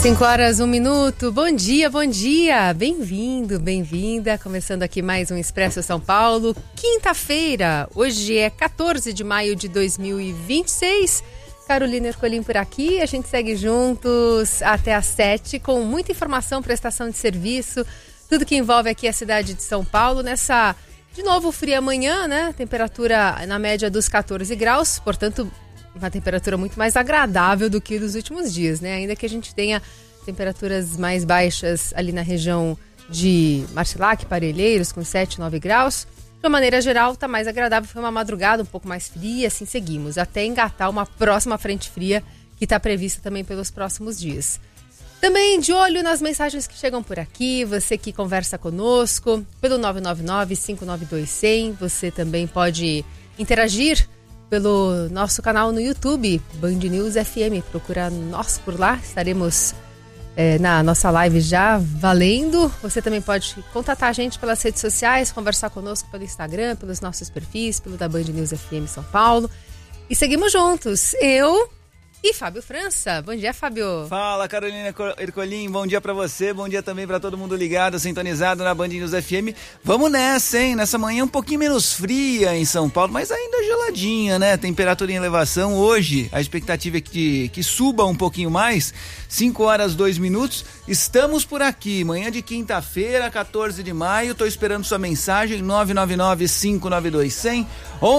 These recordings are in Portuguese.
5h01. Bom dia, bom dia. Bem-vindo, bem-vinda. Começando aqui mais um Expresso São Paulo. Quinta-feira, hoje é 14 de maio de 2026. Carolina Ercolim por aqui. A gente segue juntos até às 7 com muita informação, prestação de serviço, tudo que envolve aqui a cidade de São Paulo nessa, de novo, fria manhã, né? Temperatura na média dos 14 graus, portanto, uma temperatura muito mais agradável do que nos últimos dias, né? Ainda que a gente tenha temperaturas mais baixas ali na região de Marcilac, Parelheiros, com 7, 9 graus. De uma maneira geral, tá mais agradável. Foi uma madrugada um pouco mais fria, assim seguimos, até engatar uma próxima frente fria que está prevista também pelos próximos dias. Também de olho nas mensagens que chegam por aqui, você que conversa conosco pelo 999-592-100. Você também pode interagir pelo nosso canal no YouTube, Band News FM. Procura nós por lá, estaremos na nossa live já valendo. Você também pode contatar a gente pelas redes sociais, conversar conosco pelo Instagram, pelos nossos perfis, pelo da Band News FM São Paulo. E seguimos juntos, eu e Fábio França. Bom dia, Fábio. Fala, Carolina Ercolim, bom dia pra você, bom dia também pra todo mundo ligado, sintonizado na Band News FM. Vamos nessa, hein? Nessa manhã um pouquinho menos fria em São Paulo, mas ainda geladinha, né? Temperatura em elevação. Hoje, a expectativa é que suba um pouquinho mais, 5h02. Estamos por aqui, manhã de quinta-feira, 14 de maio. Tô esperando sua mensagem, 999-592-100,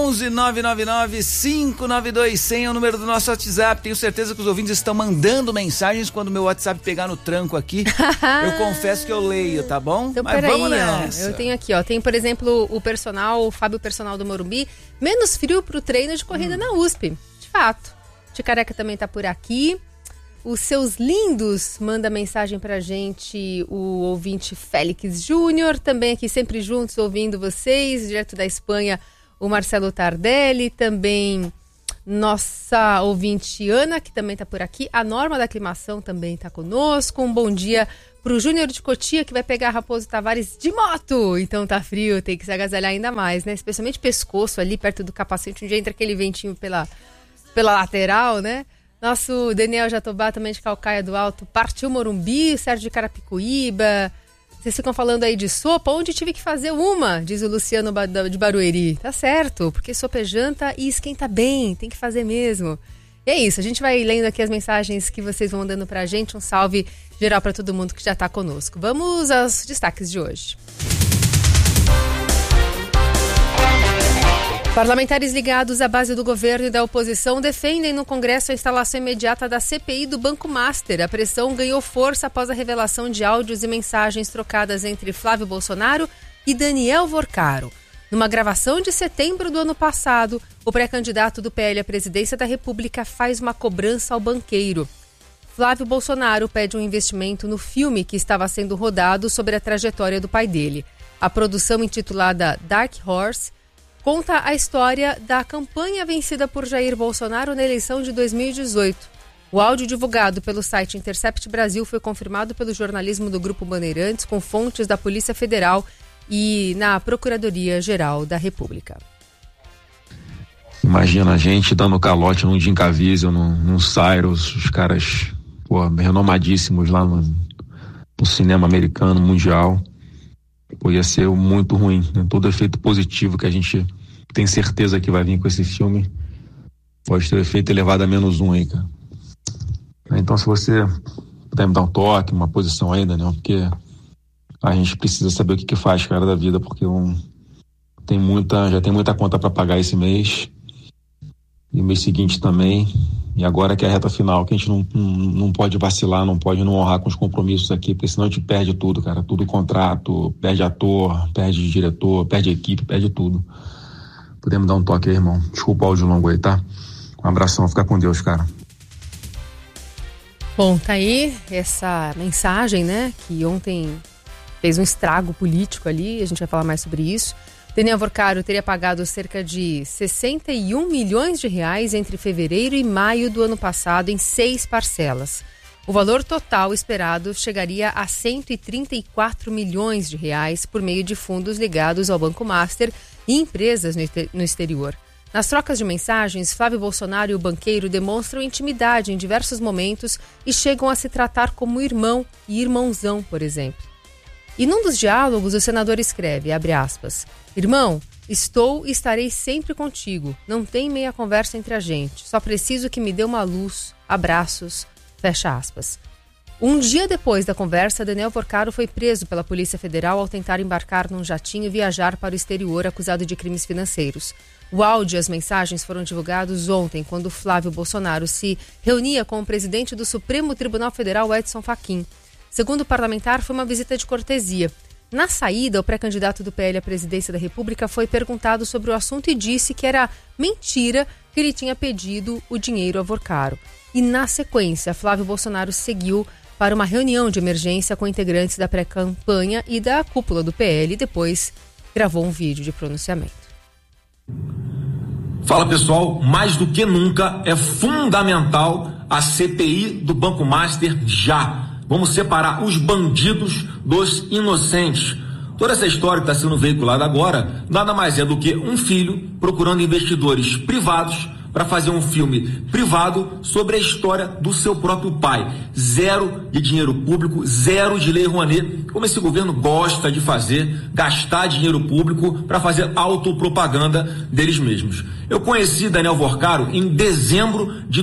11-999-592-100 é o número do nosso WhatsApp. Tenho certeza que os ouvintes estão mandando mensagens. Quando meu WhatsApp pegar no tranco aqui, eu confesso que eu leio, tá bom? Então, mas vamos nessa. Eu tenho aqui, tem, por exemplo, o Fábio Personal do Morumbi, menos frio pro treino de corrida na USP, de fato. Ticareca também tá por aqui. Os seus lindos manda mensagem pra gente, o ouvinte Félix Júnior, também aqui sempre juntos ouvindo vocês, direto da Espanha, o Marcelo Tardelli, também nossa ouvinte Ana, que também tá por aqui, a Norma da Aclimação também tá conosco, um bom dia pro Júnior de Cotia, que vai pegar Raposo Tavares de moto, então tá frio, tem que se agasalhar ainda mais, né, especialmente pescoço ali perto do capacete, onde entra aquele ventinho pela lateral, né. Nosso Daniel Jatobá, também de Calcaia do Alto, partiu Morumbi, Sérgio de Carapicuíba. Vocês ficam falando aí de sopa, onde tive que fazer uma, diz o Luciano de Barueri. Tá certo, porque sopa é janta e esquenta bem, tem que fazer mesmo. E é isso, a gente vai lendo aqui as mensagens que vocês vão mandando pra gente. Um salve geral pra todo mundo que já tá conosco. Vamos aos destaques de hoje. Parlamentares ligados à base do governo e da oposição defendem no Congresso a instalação imediata da CPI do Banco Master. A pressão ganhou força após a revelação de áudios e mensagens trocadas entre Flávio Bolsonaro e Daniel Vorcaro. Numa gravação de setembro do ano passado, o pré-candidato do PL à presidência da República faz uma cobrança ao banqueiro. Flávio Bolsonaro pede um investimento no filme que estava sendo rodado sobre a trajetória do pai dele. A produção, intitulada Dark Horse, conta a história da campanha vencida por Jair Bolsonaro na eleição de 2018. O áudio divulgado pelo site Intercept Brasil foi confirmado pelo jornalismo do Grupo Bandeirantes com fontes da Polícia Federal e na Procuradoria-Geral da República. Imagina a gente dando calote num Jim Caviezel, num Cyrus, os caras renomadíssimos lá no cinema americano, mundial. Ia ser muito ruim, né? Todo efeito positivo que a gente tem certeza que vai vir com esse filme pode ter efeito elevado a -1 aí, cara. Então, se você puder me dar um toque, uma posição ainda, né? Porque a gente precisa saber o que faz, cara, da vida, porque já tem muita conta para pagar esse mês e o mês seguinte também. E agora que é a reta final, que a gente não pode vacilar, não pode não honrar com os compromissos aqui, porque senão a gente perde tudo, cara. Tudo contrato, perde ator, perde diretor, perde equipe, perde tudo. Podemos dar um toque aí, irmão. Desculpa o áudio longo aí, tá? Um abração, fica com Deus, cara. Bom, tá aí essa mensagem, né, que ontem fez um estrago político ali, a gente vai falar mais sobre isso. Daniel Vorcaro teria pagado cerca de 61 milhões de reais entre fevereiro e maio do ano passado em 6 parcelas. O valor total esperado chegaria a 134 milhões de reais por meio de fundos ligados ao Banco Master e empresas no exterior. Nas trocas de mensagens, Flávio Bolsonaro e o banqueiro demonstram intimidade em diversos momentos e chegam a se tratar como irmão e irmãozão, por exemplo. E num dos diálogos, o senador escreve, abre aspas, irmão, estou e estarei sempre contigo. Não tem meia conversa entre a gente. Só preciso que me dê uma luz. Abraços. Fecha aspas. Um dia depois da conversa, Daniel Vorcaro foi preso pela Polícia Federal ao tentar embarcar num jatinho e viajar para o exterior acusado de crimes financeiros. O áudio e as mensagens foram divulgados ontem, quando Flávio Bolsonaro se reunia com o presidente do Supremo Tribunal Federal, Edson Fachin. Segundo o parlamentar, foi uma visita de cortesia. Na saída, o pré-candidato do PL à presidência da República foi perguntado sobre o assunto e disse que era mentira que ele tinha pedido o dinheiro a Vorcaro. E, na sequência, Flávio Bolsonaro seguiu para uma reunião de emergência com integrantes da pré-campanha e da cúpula do PL e depois gravou um vídeo de pronunciamento. Fala pessoal, mais do que nunca é fundamental a CPI do Banco Master já. Vamos separar os bandidos dos inocentes. Toda essa história que está sendo veiculada agora nada mais é do que um filho procurando investidores privados para fazer um filme privado sobre a história do seu próprio pai. Zero de dinheiro público, zero de lei Rouanet, como esse governo gosta de fazer, gastar dinheiro público para fazer autopropaganda deles mesmos. Eu conheci Daniel Vorcaro em dezembro de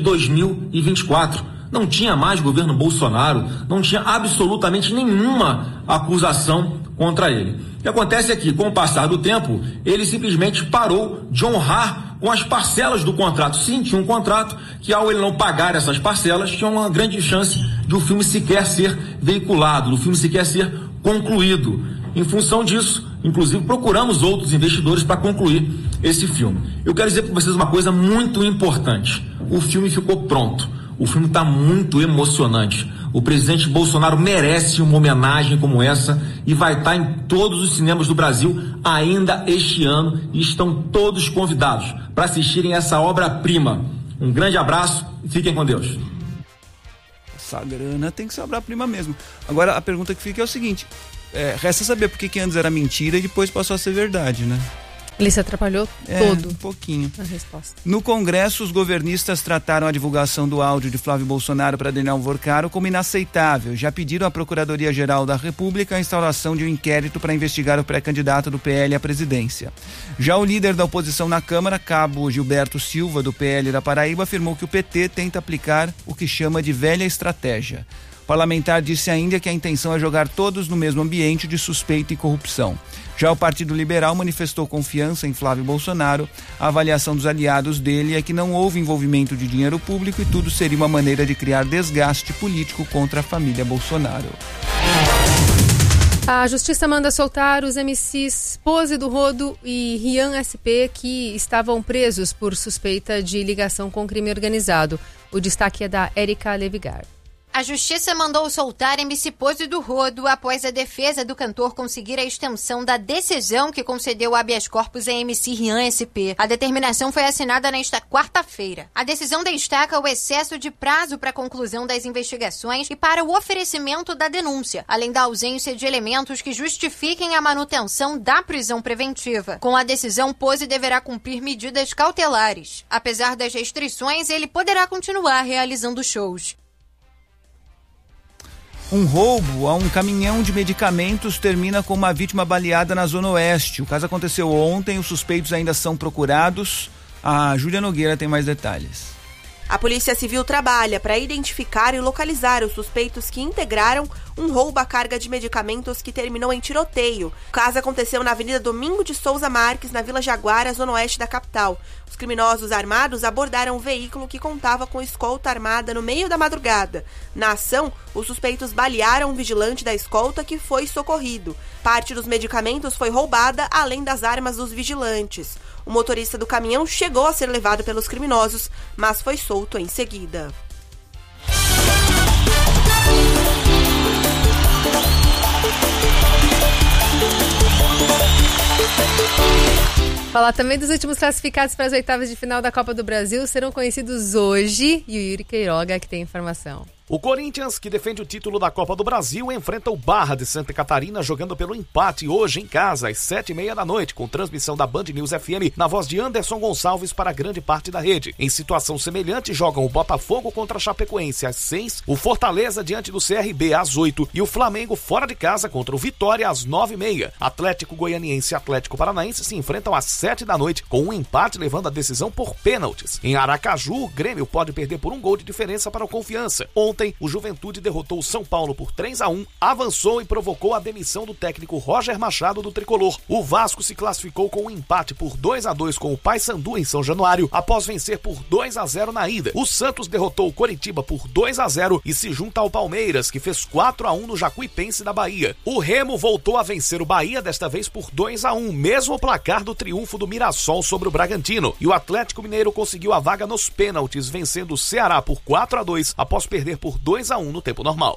2024. Não tinha mais governo Bolsonaro, não tinha absolutamente nenhuma acusação contra ele. O que acontece é que, com o passar do tempo, ele simplesmente parou de honrar com as parcelas do contrato. Sim, tinha um contrato que, ao ele não pagar essas parcelas, tinha uma grande chance de o filme sequer ser veiculado, do filme sequer ser concluído. Em função disso, inclusive, procuramos outros investidores para concluir esse filme. Eu quero dizer para vocês uma coisa muito importante. O filme ficou pronto. O filme está muito emocionante. O presidente Bolsonaro merece uma homenagem como essa e vai estar em todos os cinemas do Brasil ainda este ano e estão todos convidados para assistirem essa obra-prima. Um grande abraço e fiquem com Deus. Essa grana tem que ser obra-prima mesmo. Agora a pergunta que fica é o seguinte, resta saber por que antes era mentira e depois passou a ser verdade, né? Ele se atrapalhou todo. Um pouquinho. Na resposta. No Congresso, os governistas trataram a divulgação do áudio de Flávio Bolsonaro para Daniel Vorcaro como inaceitável. Já pediram à Procuradoria-Geral da República a instauração de um inquérito para investigar o pré-candidato do PL à presidência. Já o líder da oposição na Câmara, cabo Gilberto Silva, do PL da Paraíba, afirmou que o PT tenta aplicar o que chama de velha estratégia. O parlamentar disse ainda que a intenção é jogar todos no mesmo ambiente de suspeita e corrupção. Já o Partido Liberal manifestou confiança em Flávio Bolsonaro. A avaliação dos aliados dele é que não houve envolvimento de dinheiro público e tudo seria uma maneira de criar desgaste político contra a família Bolsonaro. A Justiça manda soltar os MCs Pose do Rodo e Rian SP, que estavam presos por suspeita de ligação com crime organizado. O destaque é da Érica Levigar. A Justiça mandou soltar MC Pose do Rodo após a defesa do cantor conseguir a extensão da decisão que concedeu habeas corpus a MC Rian SP. A determinação foi assinada nesta quarta-feira. A decisão destaca o excesso de prazo para a conclusão das investigações e para o oferecimento da denúncia, além da ausência de elementos que justifiquem a manutenção da prisão preventiva. Com a decisão, Pose deverá cumprir medidas cautelares. Apesar das restrições, ele poderá continuar realizando shows. Um roubo a um caminhão de medicamentos termina com uma vítima baleada na Zona Oeste. O caso aconteceu ontem, os suspeitos ainda são procurados. A Júlia Nogueira tem mais detalhes. A Polícia Civil trabalha para identificar e localizar os suspeitos que integraram um roubo à carga de medicamentos que terminou em tiroteio. O caso aconteceu na Avenida Domingo de Souza Marques, na Vila Jaguara, zona oeste da capital. Os criminosos armados abordaram um veículo que contava com escolta armada no meio da madrugada. Na ação, os suspeitos balearam um vigilante da escolta que foi socorrido. Parte dos medicamentos foi roubada, além das armas dos vigilantes. O motorista do caminhão chegou a ser levado pelos criminosos, mas foi solto em seguida. Falar também dos últimos classificados para as oitavas de final da Copa do Brasil serão conhecidos hoje e o Yuri Queiroga que tem informação. O Corinthians, que defende o título da Copa do Brasil, enfrenta o Barra de Santa Catarina jogando pelo empate hoje em casa, às 7h30 da noite, com transmissão da Band News FM na voz de Anderson Gonçalves para grande parte da rede. Em situação semelhante, jogam o Botafogo contra a Chapecoense às 6, o Fortaleza diante do CRB às 8 e o Flamengo fora de casa contra o Vitória às 9h30. Atlético Goianiense e Atlético Paranaense se enfrentam às 7 da noite, com um empate levando a decisão por pênaltis. Em Aracaju, o Grêmio pode perder por um gol de diferença para o Confiança. Ontem, o Juventude derrotou o São Paulo por 3-1, avançou e provocou a demissão do técnico Roger Machado do Tricolor. O Vasco se classificou com um empate por 2-2 com o Paysandu em São Januário, após vencer por 2-0 na ida. O Santos derrotou o Coritiba por 2-0 e se junta ao Palmeiras, que fez 4-1 no Jacuipense da Bahia. O Remo voltou a vencer o Bahia, desta vez por 2-1, mesmo placar do triunfo do Mirassol sobre o Bragantino. E o Atlético Mineiro conseguiu a vaga nos pênaltis, vencendo o Ceará por 4-2, após perder por 2-1 no tempo normal.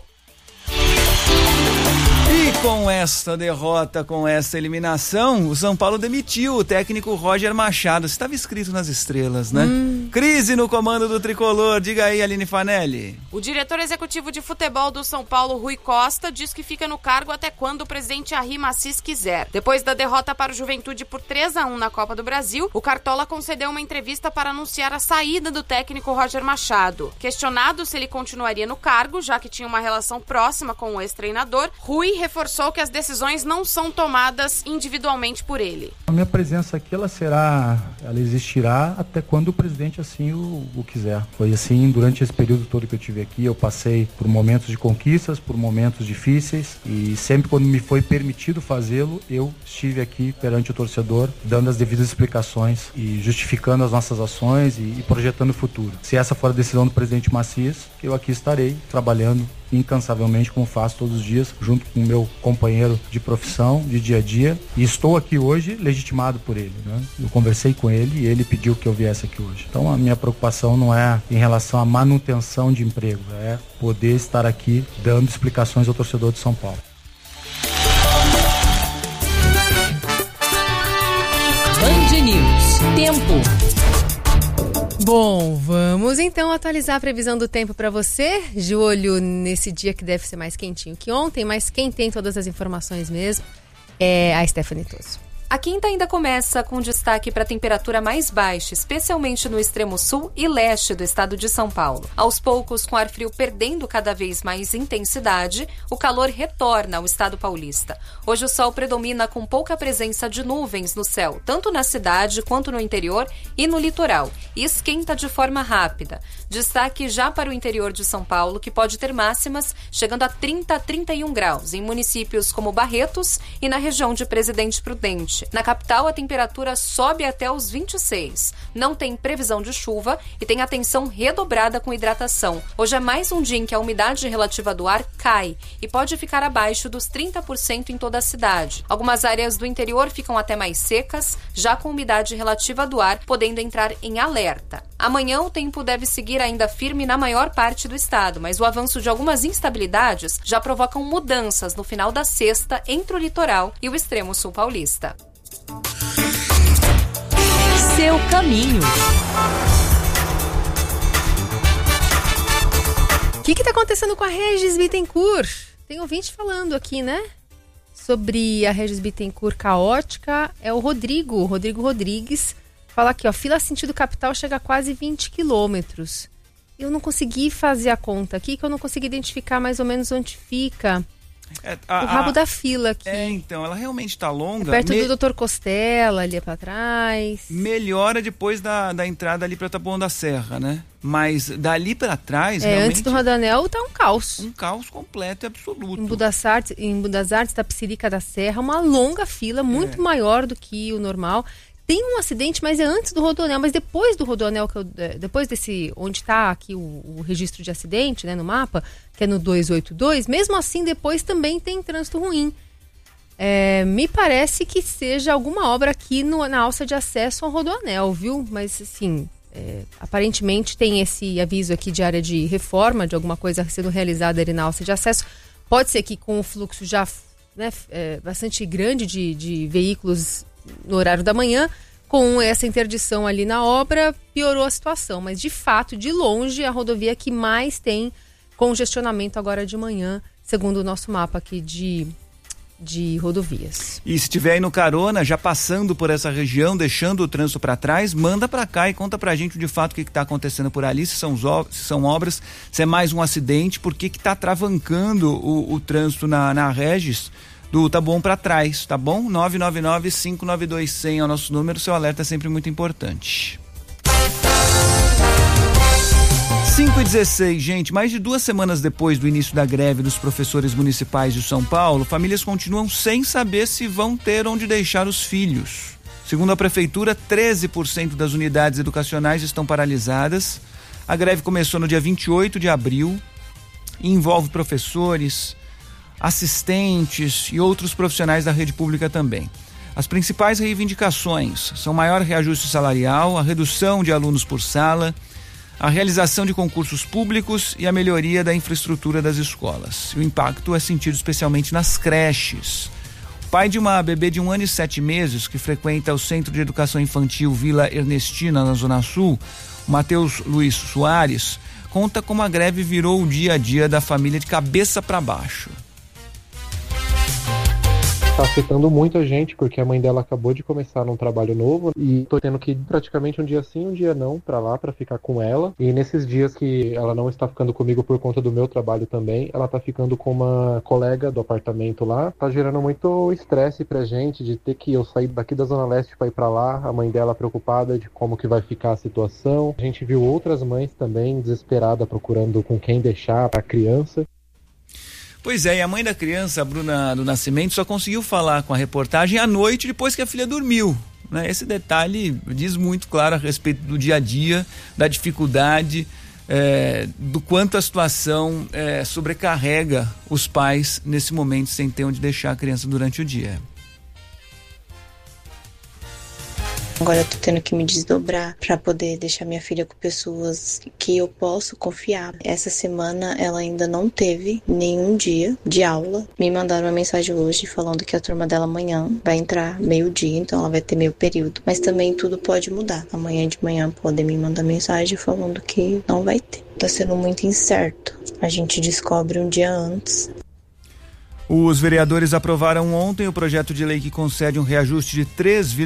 E com esta derrota, com essa eliminação, o São Paulo demitiu o técnico Roger Machado. Estava escrito nas estrelas, né? Crise no comando do tricolor. Diga aí, Aline Fanelli. O diretor executivo de futebol do São Paulo, Rui Costa, diz que fica no cargo até quando o presidente Arry Macis quiser. Depois da derrota para o Juventude por 3-1 na Copa do Brasil, o Cartola concedeu uma entrevista para anunciar a saída do técnico Roger Machado. Questionado se ele continuaria no cargo, já que tinha uma relação próxima com o ex-treinador, Rui reforçou que as decisões não são tomadas individualmente por ele. A minha presença aqui, ela existirá até quando o presidente assim o quiser. Foi assim durante esse período todo que eu tive aqui. Eu passei por momentos de conquistas, por momentos difíceis, e sempre quando me foi permitido fazê-lo, eu estive aqui perante o torcedor, dando as devidas explicações e justificando as nossas ações e projetando o futuro. Se essa for a decisão do presidente Macis, eu aqui estarei trabalhando incansavelmente, como faço todos os dias, junto com o meu companheiro de profissão, de dia a dia, e estou aqui hoje legitimado por ele, né? Eu conversei com ele e ele pediu que eu viesse aqui hoje. Então a minha preocupação não é em relação à manutenção de emprego, é poder estar aqui dando explicações ao torcedor de São Paulo. Band News. Tempo. Bom, vamos então atualizar a previsão do tempo para você, de olho nesse dia que deve ser mais quentinho que ontem, mas quem tem todas as informações mesmo é a Stephanie Toso. A quinta ainda começa com destaque para a temperatura mais baixa, especialmente no extremo sul e leste do estado de São Paulo. Aos poucos, com o ar frio perdendo cada vez mais intensidade, o calor retorna ao estado paulista. Hoje o sol predomina com pouca presença de nuvens no céu, tanto na cidade quanto no interior e no litoral, e esquenta de forma rápida. Destaque já para o interior de São Paulo, que pode ter máximas chegando a 30 a 31 graus, em municípios como Barretos e na região de Presidente Prudente. Na capital, a temperatura sobe até os 26. Não tem previsão de chuva e tem atenção redobrada com hidratação. Hoje é mais um dia em que a umidade relativa do ar cai e pode ficar abaixo dos 30% em toda a cidade. Algumas áreas do interior ficam até mais secas, já com umidade relativa do ar podendo entrar em alerta. Amanhã o tempo deve seguir ainda firme na maior parte do estado, mas o avanço de algumas instabilidades já provocam mudanças no final da sexta entre o litoral e o extremo sul paulista. Seu caminho. O que está acontecendo com a Regis Bittencourt? Tem ouvinte falando aqui, né? Sobre a Regis Bittencourt caótica. É o Rodrigo Rodrigues. Fala aqui, ó, fila sentido capital chega a quase 20 quilômetros. Eu não consegui fazer a conta aqui, que eu não consegui identificar mais ou menos onde fica o rabo da fila aqui. Então, ela realmente está longa. Perto do Dr. Costela, ali para trás. Melhora depois da entrada ali para Taboão da Serra, né? Mas dali para trás, realmente... Antes do Rodoanel tá um caos. Um caos completo e absoluto. Em Budas Artes, Tapicirica da Serra, uma longa fila, muito maior do que o normal. Tem um acidente, mas é antes do Rodoanel, mas depois do Rodoanel, depois desse, onde está aqui o registro de acidente, né, no mapa, que é no 282, mesmo assim depois também tem trânsito ruim. Me parece que seja alguma obra aqui na alça de acesso ao Rodoanel, viu? Mas assim, aparentemente tem esse aviso aqui de área de reforma, de alguma coisa sendo realizada ali na alça de acesso. Pode ser que com o fluxo já bastante grande de veículos no horário da manhã, com essa interdição ali na obra, piorou a situação. Mas, de fato, de longe, a rodovia que mais tem congestionamento agora de manhã, segundo o nosso mapa aqui de rodovias. E se tiver aí no carona, já passando por essa região, deixando o trânsito para trás, manda para cá e conta pra gente de fato o que está acontecendo por ali, se são obras, se é mais um acidente, por que está travancando o trânsito na Regis do Taboão para trás, tá bom? 999-592-100 é o nosso número, seu alerta é sempre muito importante. 5h16, gente, mais de 2 semanas depois do início da greve dos professores municipais de São Paulo, famílias continuam sem saber se vão ter onde deixar os filhos. Segundo a prefeitura, 13% das unidades educacionais estão paralisadas. A greve começou no dia 28 de abril e envolve professores, assistentes e outros profissionais da rede pública também. As principais reivindicações são maior reajuste salarial, a redução de alunos por sala, a realização de concursos públicos e a melhoria da infraestrutura das escolas. O impacto é sentido especialmente nas creches. O pai de uma bebê de 1 ano e 7 meses que frequenta o Centro de Educação Infantil Vila Ernestina, na Zona Sul, o Matheus Luiz Soares, conta como a greve virou o dia a dia da família de cabeça para baixo. Tá afetando muito a gente, porque a mãe dela acabou de começar num trabalho novo e tô tendo que ir praticamente um dia sim, um dia não pra lá, pra ficar com ela. E nesses dias que ela não está ficando comigo por conta do meu trabalho também, ela tá ficando com uma colega do apartamento lá. Tá gerando muito estresse pra gente de ter que eu sair daqui da Zona Leste pra ir pra lá, a mãe dela preocupada de como que vai ficar a situação. A gente viu outras mães também desesperadas procurando com quem deixar a criança. Pois é, e a mãe da criança, a Bruna do Nascimento, só conseguiu falar com a reportagem à noite depois que a filha dormiu, né? Esse detalhe diz muito claro a respeito do dia a dia, da dificuldade, do quanto a situação sobrecarrega os pais nesse momento sem ter onde deixar a criança durante o dia. Agora eu tô tendo que me desdobrar para poder deixar minha filha com pessoas que eu posso confiar. Essa semana ela ainda não teve nenhum dia de aula. Me mandaram uma mensagem hoje falando que a turma dela amanhã vai entrar meio-dia, então ela vai ter meio período. Mas também tudo pode mudar. Amanhã de manhã podem me mandar mensagem falando que não vai ter. Tá sendo muito incerto. A gente descobre um dia antes. Os vereadores aprovaram ontem o projeto de lei que concede um reajuste de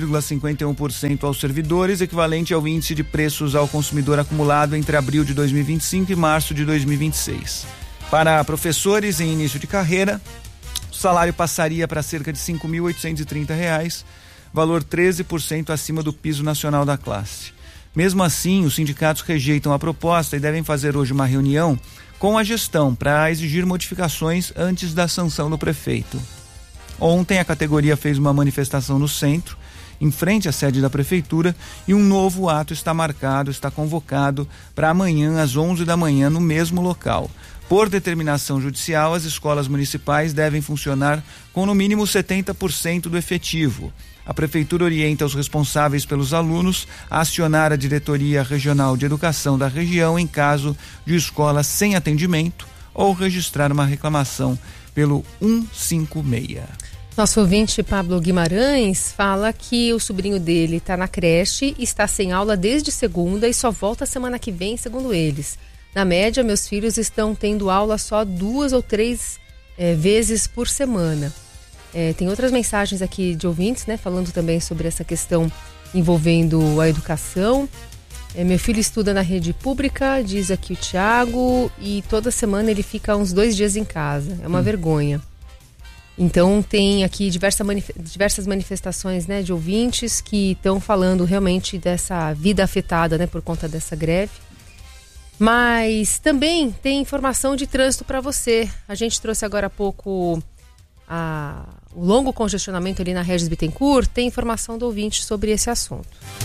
3,51% aos servidores, equivalente ao índice de preços ao consumidor acumulado entre abril de 2025 e março de 2026. Para professores em início de carreira, o salário passaria para cerca de R$ 5.830, valor 13% acima do piso nacional da classe. Mesmo assim, os sindicatos rejeitam a proposta e devem fazer hoje uma reunião com a gestão para exigir modificações antes da sanção do prefeito. Ontem a categoria fez uma manifestação no centro, em frente à sede da prefeitura, e um novo ato está convocado para amanhã às 11 da manhã no mesmo local. Por determinação judicial, as escolas municipais devem funcionar com no mínimo 70% do efetivo. A prefeitura orienta os responsáveis pelos alunos a acionar a Diretoria Regional de Educação da região em caso de escola sem atendimento ou registrar uma reclamação pelo 156. Nosso ouvinte Pablo Guimarães fala que o sobrinho dele está na creche, está sem aula desde segunda e só volta semana que vem, segundo eles. Na média, meus filhos estão tendo aula só 2 ou 3 vezes por semana. Tem outras mensagens aqui de ouvintes, né, falando também sobre essa questão envolvendo a educação. Meu filho estuda na rede pública, diz aqui o Tiago, e toda semana ele fica uns 2 dias em casa. É uma vergonha. Então tem aqui diversas manifestações, né, de ouvintes que estão falando realmente dessa vida afetada, né, por conta dessa greve. Mas também tem informação de trânsito para você. A gente trouxe agora há pouco o longo congestionamento ali na Regis Bittencourt. Tem informação do ouvinte sobre esse assunto.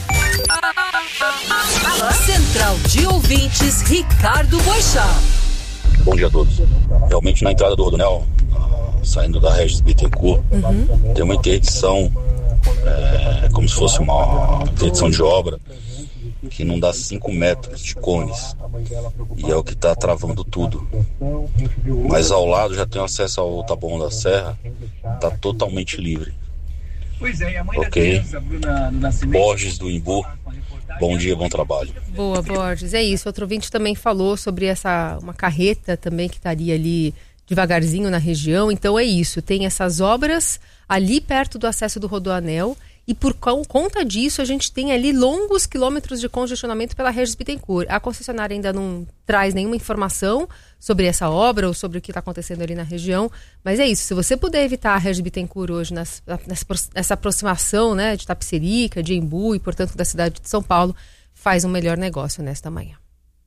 Central de Ouvintes, Ricardo Boixá. Bom dia a todos. Realmente na entrada do Rodonel, saindo da Regis Bittencourt, tem uma interdição, como se fosse uma interdição de obra, que não dá 5 metros de cones, e é o que está travando tudo. Mas ao lado já tem acesso ao Taboão da Serra, está totalmente livre. Pois é, e a mãe da criança, Bruna do Nascimento, Borges do Imbu, Bom dia, bom trabalho. Boa, Borges. É isso. Outro ouvinte também falou sobre uma carreta também que estaria ali devagarzinho na região. Então é isso. Tem essas obras ali perto do acesso do Rodoanel. E por conta disso, a gente tem ali longos quilômetros de congestionamento pela Regis Bittencourt. A concessionária ainda não traz nenhuma informação sobre essa obra ou sobre o que está acontecendo ali na região. Mas é isso, se você puder evitar a Regis Bittencourt hoje nessa aproximação, né, de Tapicerica, de Embu e, portanto, da cidade de São Paulo, faz um melhor negócio nesta manhã.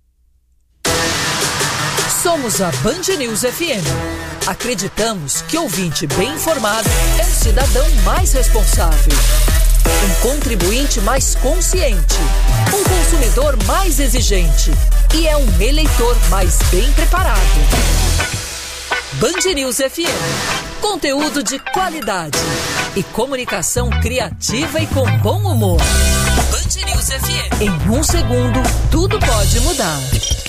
Somos a Band News FM. Acreditamos que ouvinte bem informado é um cidadão mais responsável, um contribuinte mais consciente, um consumidor mais exigente e é um eleitor mais bem preparado. Band News FM. Conteúdo de qualidade e comunicação criativa e com bom humor. Band News FM. Em 1 segundo, tudo pode mudar.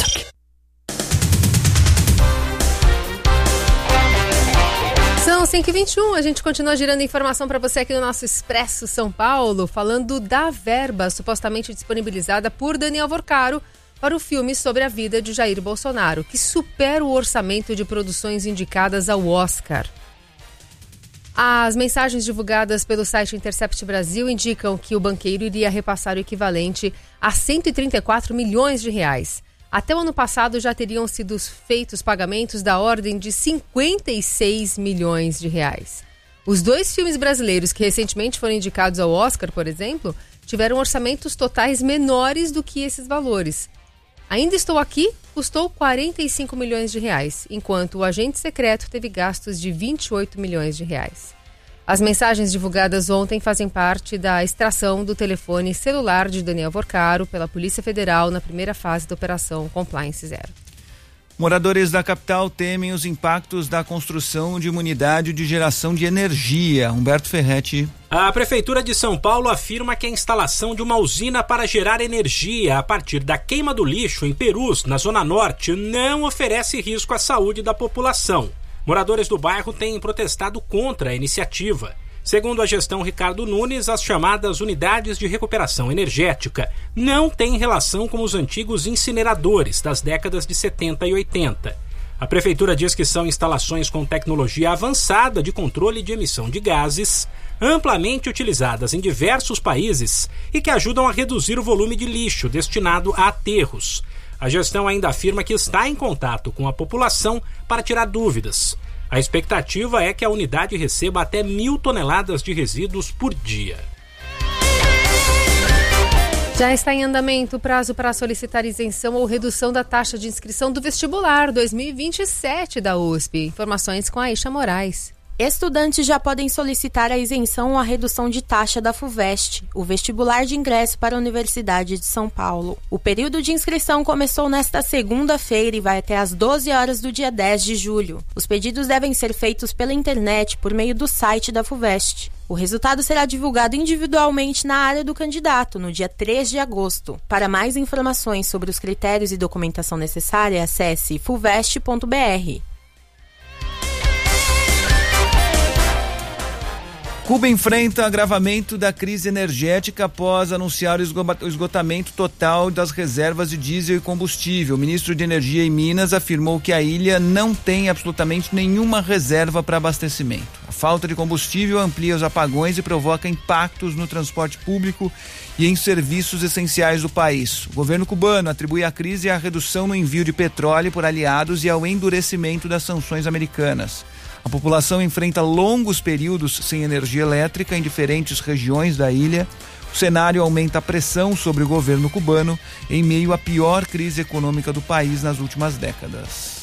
São 5h21, a gente continua girando informação para você aqui no nosso Expresso São Paulo, falando da verba supostamente disponibilizada por Daniel Vorcaro para o filme sobre a vida de Jair Bolsonaro, que supera o orçamento de produções indicadas ao Oscar. As mensagens divulgadas pelo site Intercept Brasil indicam que o banqueiro iria repassar o equivalente a 134 milhões de reais. Até o ano passado já teriam sido feitos pagamentos da ordem de 56 milhões de reais. Os 2 filmes brasileiros que recentemente foram indicados ao Oscar, por exemplo, tiveram orçamentos totais menores do que esses valores. Ainda Estou Aqui custou 45 milhões de reais, enquanto O Agente Secreto teve gastos de 28 milhões de reais. As mensagens divulgadas ontem fazem parte da extração do telefone celular de Daniel Vorcaro pela Polícia Federal na primeira fase da Operação Compliance Zero. Moradores da capital temem os impactos da construção de uma unidade de geração de energia. Humberto Ferretti. A Prefeitura de São Paulo afirma que a instalação de uma usina para gerar energia a partir da queima do lixo em Perus, na Zona Norte, não oferece risco à saúde da população. Moradores do bairro têm protestado contra a iniciativa. Segundo a gestão Ricardo Nunes, as chamadas unidades de recuperação energética não têm relação com os antigos incineradores das décadas de 70 e 80. A prefeitura diz que são instalações com tecnologia avançada de controle de emissão de gases, amplamente utilizadas em diversos países e que ajudam a reduzir o volume de lixo destinado a aterros. A gestão ainda afirma que está em contato com a população para tirar dúvidas. A expectativa é que a unidade receba até 1.000 toneladas de resíduos por dia. Já está em andamento o prazo para solicitar isenção ou redução da taxa de inscrição do vestibular 2027 da USP. Informações com a Aisha Moraes. Estudantes já podem solicitar a isenção ou a redução de taxa da FUVEST, o vestibular de ingresso para a Universidade de São Paulo. O período de inscrição começou nesta segunda-feira e vai até às 12 horas do dia 10 de julho. Os pedidos devem ser feitos pela internet por meio do site da FUVEST. O resultado será divulgado individualmente na área do candidato no dia 3 de agosto. Para mais informações sobre os critérios e documentação necessária, acesse fuvest.br. Cuba enfrenta agravamento da crise energética após anunciar o esgotamento total das reservas de diesel e combustível. O ministro de Energia e Minas afirmou que a ilha não tem absolutamente nenhuma reserva para abastecimento. A falta de combustível amplia os apagões e provoca impactos no transporte público e em serviços essenciais do país. O governo cubano atribui a crise à redução no envio de petróleo por aliados e ao endurecimento das sanções americanas. A população enfrenta longos períodos sem energia elétrica em diferentes regiões da ilha. O cenário aumenta a pressão sobre o governo cubano em meio à pior crise econômica do país nas últimas décadas.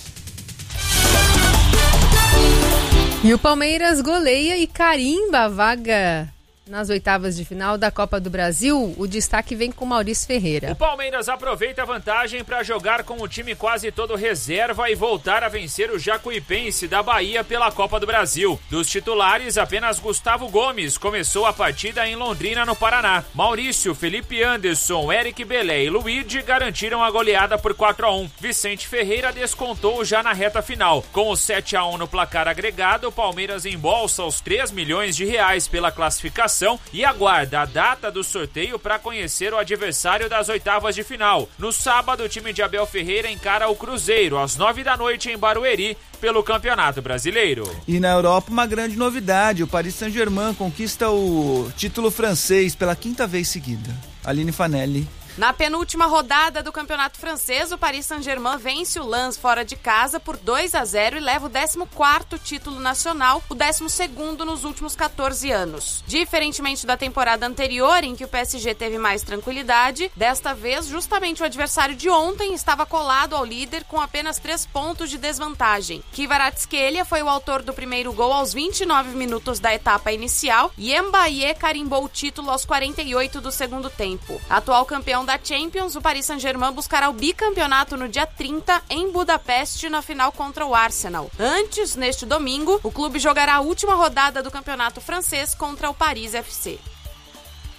E o Palmeiras goleia e carimba a vaga nas oitavas de final da Copa do Brasil. O destaque vem com Maurício Ferreira. O Palmeiras aproveita a vantagem para jogar com o time quase todo reserva e voltar a vencer o Jacuipense da Bahia pela Copa do Brasil. Dos titulares, apenas Gustavo Gomes começou a partida em Londrina, no Paraná. Maurício, Felipe Anderson, Eric Belé e Luigi garantiram a goleada por 4-1. Vicente Ferreira descontou já na reta final. Com o 7-1 no placar agregado, o Palmeiras embolsa os 3 milhões de reais pela classificação classificação e aguarda a data do sorteio para conhecer o adversário das oitavas de final. No sábado, o time de Abel Ferreira encara o Cruzeiro às 21h em Barueri pelo Campeonato Brasileiro. E na Europa, uma grande novidade: o Paris Saint-Germain conquista o título francês pela 5ª vez seguida. Aline Fanelli. Na penúltima rodada do Campeonato Francês, o Paris Saint-Germain vence o Lens fora de casa por 2-0 e leva o 14º título nacional, o 12º nos últimos 14 anos. Diferentemente da temporada anterior, em que o PSG teve mais tranquilidade, desta vez, justamente o adversário de ontem estava colado ao líder com apenas 3 pontos de desvantagem. Kvaratskhelia foi o autor do primeiro gol aos 29 minutos da etapa inicial e Mbaye carimbou o título aos 48 do segundo tempo. Atual campeão da Champions, o Paris Saint-Germain buscará o bicampeonato no dia 30 em Budapeste na final contra o Arsenal. Antes, neste domingo, o clube jogará a última rodada do campeonato francês contra o Paris FC.